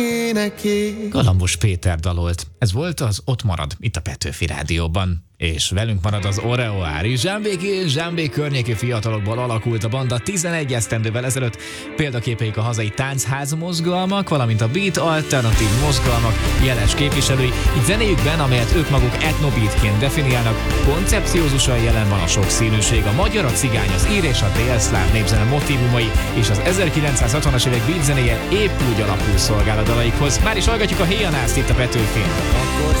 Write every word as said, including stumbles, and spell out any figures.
Galambos Péter dalolt. Ez volt az Ott marad, itt a Petőfi Rádióban. És velünk marad az Oreo Ári. Zsámbéki és Zsámbék környéki fiatalokból alakult a banda tizenegy esztendővel ezelőtt. Példaképeik a hazai táncház mozgalmak, valamint a beat alternatív mozgalmak jeles képviselői. Így zenéjükben, amelyet ők maguk etnobeatként definiálnak, koncepciózusan jelen van a sokszínűség. A magyar, a cigány, az ír és a délszláv népzene motívumai és az ezerkilencszázhatvanas évek beat zenéje épp úgy alapul szolgál a dalaikhoz. Már is hallgatjuk a Héjanászt itt a Petőfin. Akkor